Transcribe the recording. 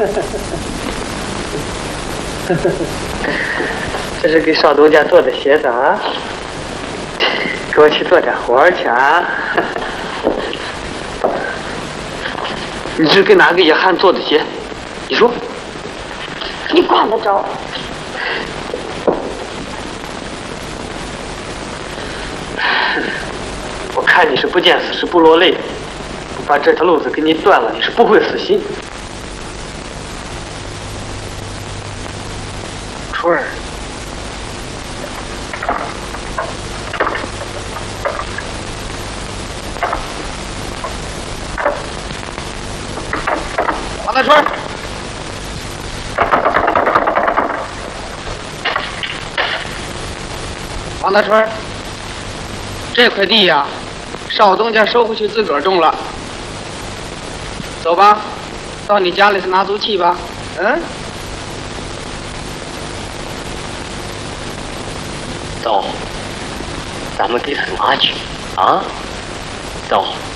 这是给少东家做的鞋子啊，给我去做点活去啊！你是给哪个野汉做的鞋？你说？ 你管得着？ 我看你是不见死尸不落泪，不把这条路子给你断了，你是不会死心。春儿，王大春儿，王大春儿，这块地呀，少东家收回去自个儿种了。走吧，到你家里去拿足气吧。嗯。 走，咱们给他拿去啊！走。